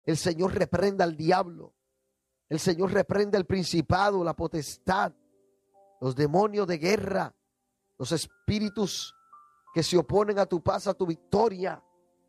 El Señor reprenda al diablo. El Señor reprende al principado, la potestad, los demonios de guerra, los espíritus que se oponen a tu paz, a tu victoria.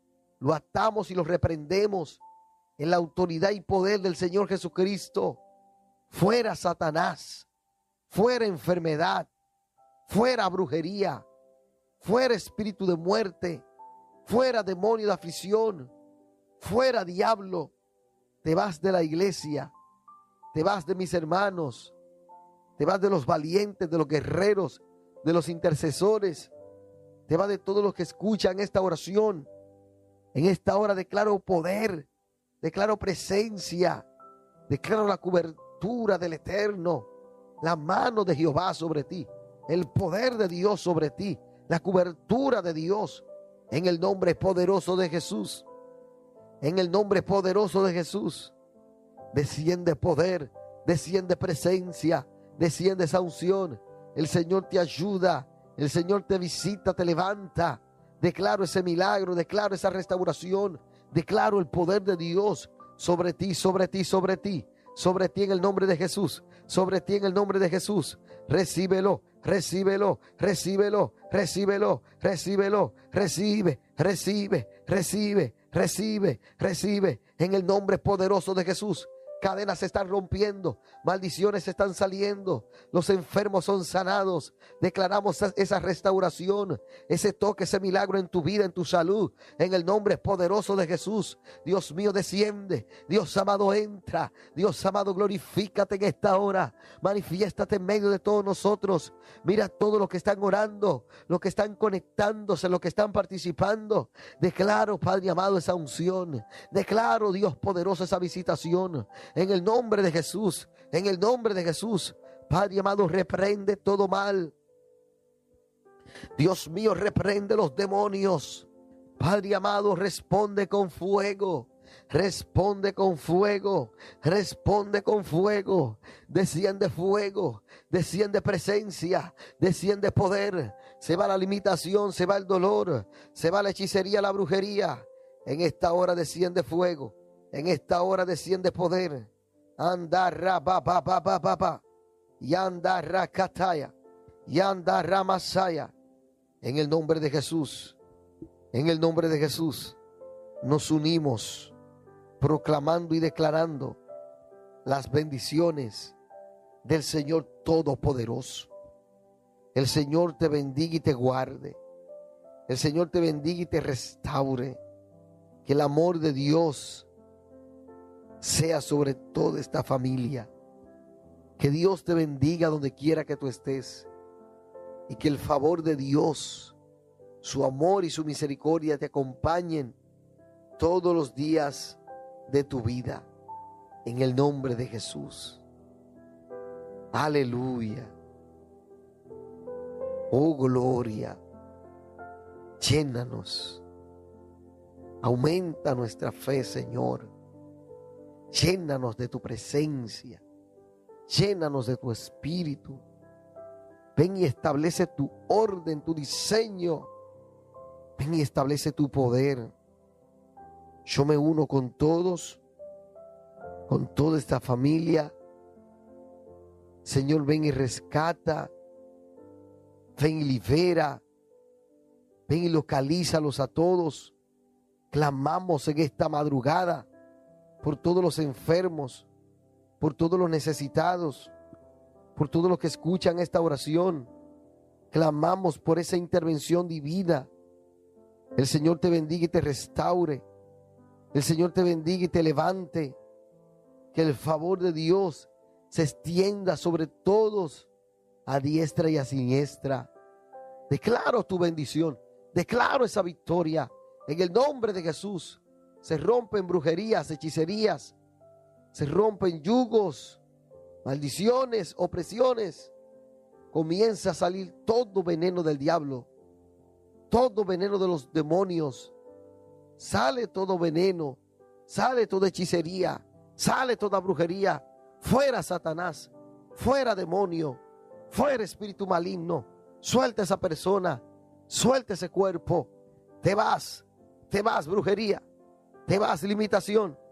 Lo atamos y lo reprendemos en la autoridad y poder del Señor Jesucristo. Fuera Satanás, fuera enfermedad, fuera brujería, fuera espíritu de muerte, fuera demonio de aflicción, fuera diablo. Te vas de la iglesia, te vas de mis hermanos, te vas de los valientes, de los guerreros, de los intercesores, te vas de todos los que escuchan esta oración. En esta hora declaro poder, declaro presencia, declaro la cobertura del Eterno, la mano de Jehová sobre ti, el poder de Dios sobre ti, la cobertura de Dios, en el nombre poderoso de Jesús. En el nombre poderoso de Jesús, desciende poder, desciende presencia, desciende esa unción. El Señor te ayuda, el Señor te visita, te levanta. Declaro ese milagro, declaro esa restauración, declaro el poder de Dios sobre ti, sobre ti, sobre ti, sobre ti en el nombre de Jesús, sobre ti en el nombre de Jesús. Recíbelo, recíbelo, recíbelo, recíbelo, recíbelo, recibe, recibe, recibe, recibe, recibe en el nombre poderoso de Jesús. Cadenas se están rompiendo, maldiciones se están saliendo, los enfermos son sanados. Declaramos esa restauración, ese toque, ese milagro en tu vida, en tu salud, en el nombre poderoso de Jesús. Dios mío, desciende, Dios amado, entra, Dios amado, glorifícate en esta hora, manifiéstate en medio de todos nosotros. Mira todos los que están orando, los que están conectándose, los que están participando. Declaro, Padre amado, esa unción, declaro, Dios poderoso, esa visitación. En el nombre de Jesús, en el nombre de Jesús, Padre amado, reprende todo mal. Dios mío, reprende los demonios. Padre amado, responde con fuego. Responde con fuego, responde con fuego. Desciende fuego, desciende presencia, desciende poder. Se va la limitación, se va el dolor, se va la hechicería, la brujería. En esta hora desciende fuego. En esta hora desciende poder. Andarra ba ba ba ba ba ba. Yandarra kataya. Yandarra masaya. En el nombre de Jesús. En el nombre de Jesús. Nos unimos proclamando y declarando las bendiciones del Señor Todopoderoso. El Señor te bendiga y te guarde. El Señor te bendiga y te restaure. Que el amor de Dios sea sobre toda esta familia. Que Dios te bendiga donde quiera que tú estés. Y que el favor de Dios, su amor y su misericordia te acompañen todos los días de tu vida. En el nombre de Jesús. Aleluya. Oh, gloria. Llénanos. Aumenta nuestra fe, Señor. Llénanos de tu presencia. Llénanos de tu espíritu. Ven y establece tu orden, tu diseño. Ven y establece tu poder. Yo me uno con todos, con toda esta familia. Señor, ven y rescata. Ven y libera. Ven y localízalos a todos. Clamamos en esta madrugada por todos los enfermos, por todos los necesitados, por todos los que escuchan esta oración. Clamamos por esa intervención divina. El Señor te bendiga y te restaure. El Señor te bendiga y te levante. Que el favor de Dios se extienda sobre todos, a diestra y a siniestra. Declaro tu bendición. Declaro esa victoria. En el nombre de Jesús. Se rompen brujerías, hechicerías. Se rompen yugos, maldiciones, opresiones. Comienza a salir todo veneno del diablo. Todo veneno de los demonios. Sale todo veneno. Sale toda hechicería. Sale toda brujería. Fuera Satanás. Fuera demonio. Fuera espíritu maligno. Suelta esa persona. Suelta ese cuerpo. Te vas brujería. Te vas limitación.